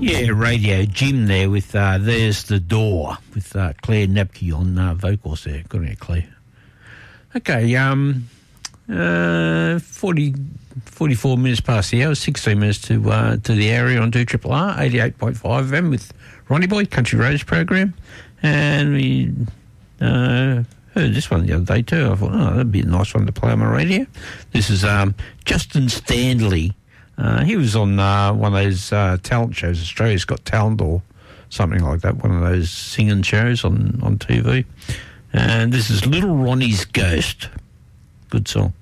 Yeah, Radio Jim there with There's the Door with Claire Nepke on vocals there. Good on you, Claire. Okay, 44 minutes past the hour, 16 minutes to the area on 2RRR, 88.5 FM with Ronnie Boy, Country Roads program. And we heard this one the other day too. I thought, that'd be a nice one to play on my radio. This is Justin Stanley. He was on one of those talent shows, Australia's Got Talent or something like that, one of those singing shows on TV. And this is Little Ronnie's Ghost. Good song.